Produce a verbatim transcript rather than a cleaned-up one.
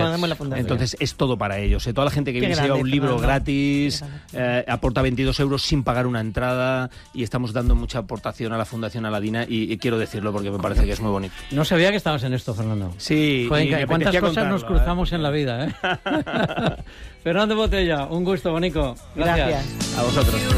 ponemos la fundación. Entonces es todo para ellos. ¿eh? Toda la gente que Qué viene se lleva grande, un libro Fernando. gratis, eh, aporta veintidós euros sin pagar una entrada y estamos dando mucha aportación a la Fundación Aladina y, y quiero decirlo porque me parece que es muy bonito. No sabía que estabas en esto, Fernando. Sí, Joder, y me ¿cuántas apetecía cosas nos contarlo, cruzamos en la vida, eh? Fernando Botella, un gusto, Bonico. Gracias. Gracias. A vosotros.